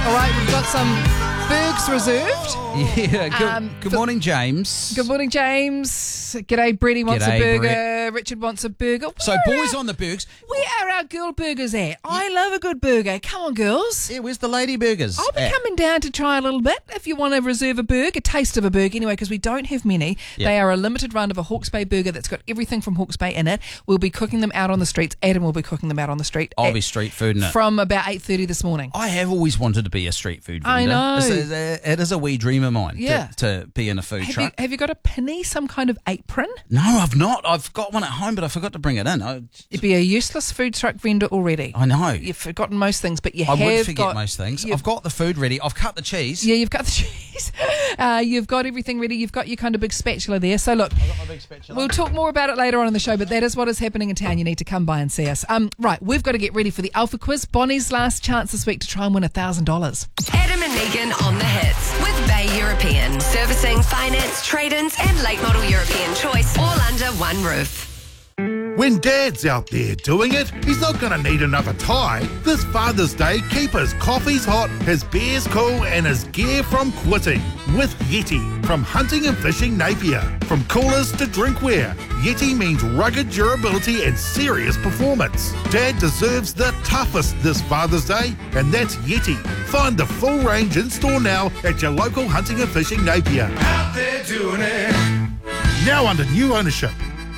All right, we've got some Bergs reserved. Yeah, good morning, James. Good morning, James. G'day, Brady wants G'day, a burger. Brett. Richard wants a burger. So, boys on the Bergs. Where are our girl burgers at? I love a good burger. Come on, girls. Yeah, where's the lady burgers? I'll be coming down to try a little bit if you want to reserve a burger, a taste of a burger anyway, because we don't have many. Yep. They are a limited run of a Hawke's Bay burger that's got everything from Hawke's Bay in it. We'll be cooking them out on the streets. Adam will be cooking them out on the street. I'll be street food in it. From about 8:30 this morning. I have always wanted to be a street food vendor. I know. It is a wee dream of mine to be in a food truck. Have you got a pinny, some kind of apron? No, I've not. I've got one at home, but I forgot to bring it in. You'd be a useless food truck vendor already. I know. You've forgotten most things, but you I have would forget most things. I've got the food ready. I've cut the cheese. Yeah, you've got the cheese. You've got everything ready. You've got your kind of big spatula there. So look, I've got my big spatula. We'll talk more about it later on in the show, but that is what is happening in town. You need to come by and see us. Right, we've got to get ready for the Alpha Quiz. Bonnie's last chance this week to try and win $1,000. Adam and Megan on the hits with Bay European. Servicing, finance, trade-ins and late model European choice all under one roof. When Dad's out there doing it, he's not going to need another tie. This Father's Day, keep his coffees hot, his beers cool and his gear from quitting. With Yeti, from hunting and fishing Napier. From coolers to drinkware, Yeti means rugged durability and serious performance. Dad deserves the toughest this Father's Day, and that's Yeti. Find the full range in store now at your local hunting and fishing Napier. Out there doing it. Now under new ownership.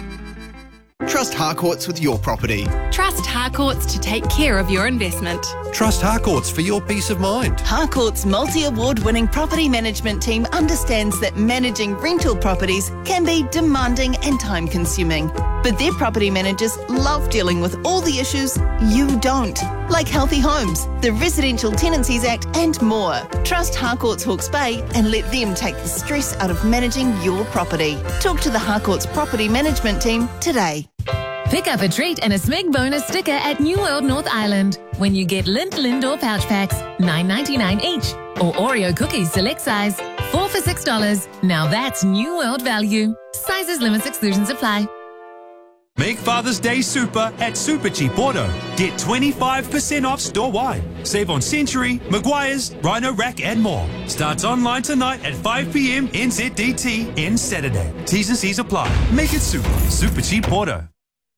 Trust Harcourts with your property. Trust Harcourts to take care of your investment. Trust Harcourts for your peace of mind. Harcourts' multi-award-winning property management team understands that managing rental properties can be demanding and time-consuming. But their property managers love dealing with all the issues you don't, like healthy homes, the Residential Tenancies Act and more. Trust Harcourts Hawke's Bay and let them take the stress out of managing your property. Talk to the Harcourts property management team today. Pick up a treat and a Smig bonus sticker at New World North Island when you get Lindt Lindor pouch packs, $9.99 each, or Oreo cookies select size, 4 for $6. Now that's New World value. Sizes, limits, exclusions apply. Make Father's Day super at Super Cheap Auto. Get 25% off store-wide. Save on Century, Maguire's, Rhino Rack and more. Starts online tonight at 5 p.m. NZDT and Saturday. T's and C's apply. Make it super. Super Cheap Auto.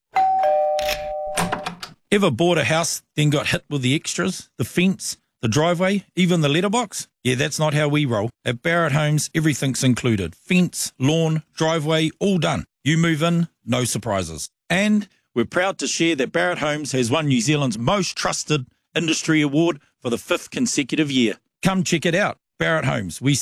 Ever bought a house, then got hit with the extras, the fence, the driveway, even the letterbox? Yeah, that's not how we roll. At Barrett Homes, everything's included. Fence, lawn, driveway, all done. You move in, no surprises. And we're proud to share that Barrett Homes has won New Zealand's most trusted industry award for the 5th consecutive year. Come check it out. Barrett Homes. We